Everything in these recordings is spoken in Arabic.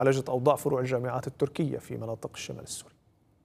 عالجت أوضاع فروع الجامعات التركية في مناطق الشمال السوري.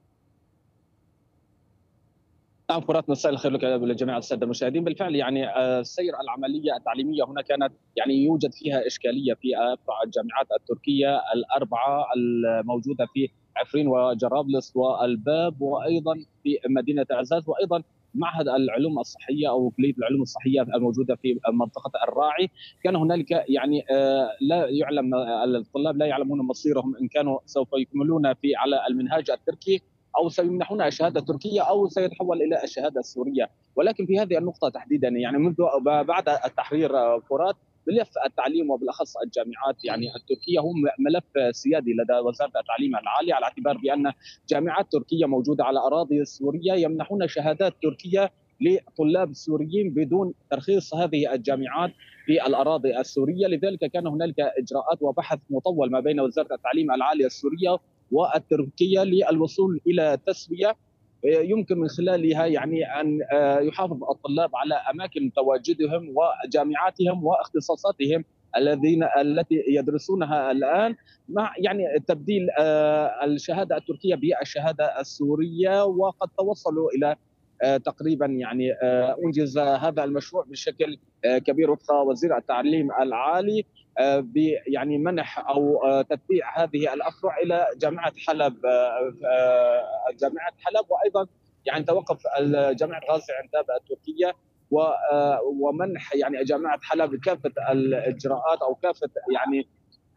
نعم فرات، مساء الخير لك ولجميع الساده المشاهدين. بالفعل يعني سير العمليه التعليميه هنا كانت يعني يوجد فيها اشكاليه في فرع الجامعات التركيه الاربعه الموجوده في عفرين وجرابلس والباب، وايضا في مدينه عزاز، وايضا معهد العلوم الصحيه او كليه العلوم الصحيه الموجوده في منطقه الراعي. كان هنالك يعني لا يعلم، الطلاب لا يعلمون مصيرهم ان كانوا سوف يكملون في على المنهاج التركي او سيمنحون الشهاده التركيه او سيتحول الى الشهاده السوريه. ولكن في هذه النقطه تحديدا يعني منذ بعد التحرير فرات، ملف التعليم وبالاخص الجامعات يعني التركيه هو ملف سيادي لدى وزاره التعليم العالي، على اعتبار بان جامعات تركيه موجوده على اراضي سوريه يمنحون شهادات تركيه لطلاب سوريين بدون ترخيص هذه الجامعات في الاراضي السوريه. لذلك كان هنالك اجراءات وبحث مطول ما بين وزاره التعليم العالي السوريه والتركيه للوصول الى تسويه يمكن من خلالها يعني ان يحافظ الطلاب على اماكن تواجدهم وجامعاتهم واختصاصاتهم التي يدرسونها الان، مع يعني تبديل الشهاده التركيه بالشهاده السوريه. وقد توصلوا الى تقريبا يعني انجز هذا المشروع بشكل كبير وفق وزير التعليم العالي يعني منح او تتبيع هذه الافرع الى جامعه حلب، جامعه حلب، وايضا يعني توقف جامعه غازي عنتاب التركيه ومنح يعني جامعه حلب كافه الاجراءات او كافه يعني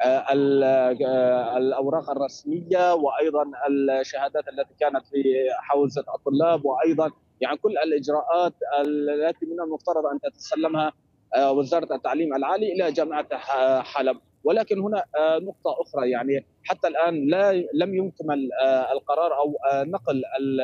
الاوراق الرسميه وايضا الشهادات التي كانت في حوزه الطلاب، وايضا يعني كل الاجراءات التي من المفترض ان تتسلمها وزاره التعليم العالي الى جامعه حلب. ولكن هنا نقطه اخرى، يعني حتى الان لم يكمل القرار او نقل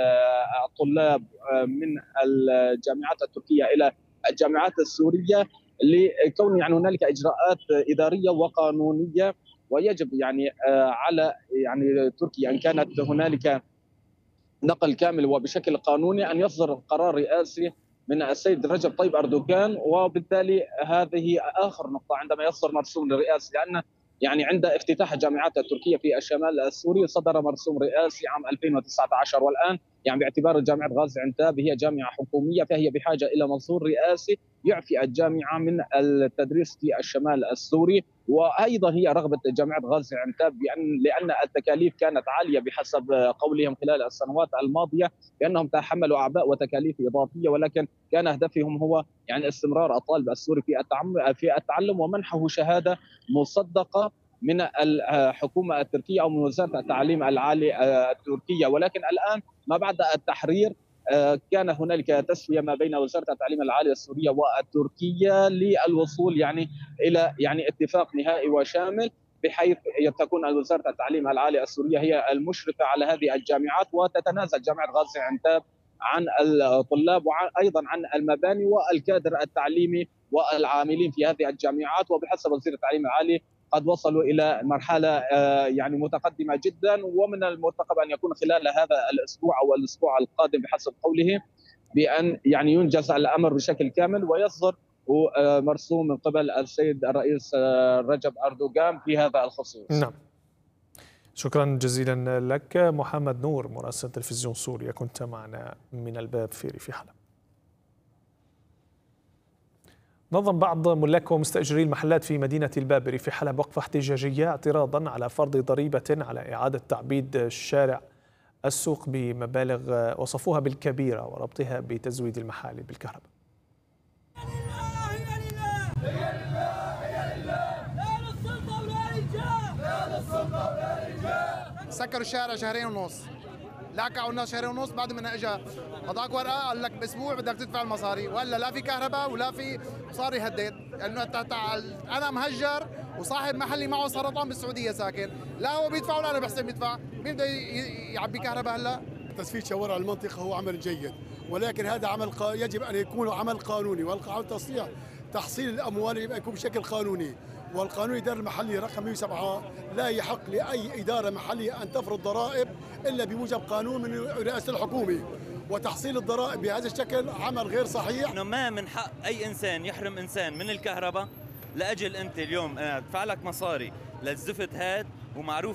الطلاب من الجامعات التركيه الى الجامعات السوريه، لكون يعني هنالك اجراءات اداريه وقانونيه، ويجب يعني على يعني تركيا ان كانت هنالك نقل كامل وبشكل قانوني ان يصدر قرار رئاسي من السيد رجب طيب اردوغان. وبالتالي هذه اخر نقطه عندما يصدر مرسوم للرئاسه، لان يعني عند افتتاح الجامعات التركيه في الشمال السوري صدر مرسوم رئاسي عام 2019، والان يعني باعتبار جامعه غازي عنتاب هي جامعه حكوميه فهي بحاجه الى منظور رئاسي يعفي الجامعه من التدريس في الشمال السوري. وايضا هي رغبه جامعه غازي عنتاب لان التكاليف كانت عاليه بحسب قولهم خلال السنوات الماضيه، بانهم تحملوا اعباء وتكاليف اضافيه، ولكن كان هدفهم هو يعني استمرار الطالب السوري في التعلم ومنحه شهاده مصدقه من الحكومه التركيه او من وزاره التعليم العالي التركيه. ولكن الان ما بعد التحرير كان هنالك تسويه ما بين وزاره التعليم العالي السوريه والتركيه للوصول يعني الى يعني اتفاق نهائي وشامل، بحيث تكون وزاره التعليم العالي السوريه هي المشرفه على هذه الجامعات، وتتنازل جامعه غازي عنتاب عن الطلاب وايضا عن المباني والكادر التعليمي والعاملين في هذه الجامعات. وبحسب وزير التعليم العالي قد وصلوا الى مرحله يعني متقدمه جدا، ومن المرتقب ان يكون خلال هذا الاسبوع او الاسبوع القادم بحسب قوله بان يعني ينجز الامر بشكل كامل ويصدر مرسوم من قبل السيد الرئيس رجب اردوغان في هذا الخصوص. نعم، شكرا جزيلا لك محمد نور مراسل تلفزيون سوريا، كنت معنا من الباب فيري في حلب. نظم بعض ملاك ومستأجري المحلات في مدينة البابري في حلب وقفة احتجاجية اعتراضا على فرض ضريبة على إعادة تعبيد شارع السوق بمبالغ وصفوها بالكبيرة وربطها بتزويد المحال بالكهرباء. سكروا الشارع شهرين ونص، لاكعوا الناس شهرين ونص بعد ما اجى هذاك ورقه قال لك باسبوع بدك تدفع المصاري، ولا لا في كهرباء ولا في صار يهدد انه انا مهجر وصاحب محلي معه سرطان بالسعوديه ساكن، لا هو بيدفع ولا انا بحسن يدفع، مين بده يعبي كهرباء هلا؟ تسفيد شوارع المنطقه هو عمل جيد، ولكن هذا عمل يجب ان يكون عمل قانوني، والتصليح تحصيل الاموال يبقى يكون بشكل قانوني، والقانون الإداري المحلي رقم 107 لا يحق لأي إدارة محلية أن تفرض ضرائب إلا بموجب قانون من رئاسة الحكومة، وتحصيل الضرائب بهذا الشكل عمل غير صحيح. إنه ما من حق أي إنسان يحرم إنسان من الكهرباء لأجل أنت اليوم أنا أدفع لك مصاري للزفت هاد ومعروف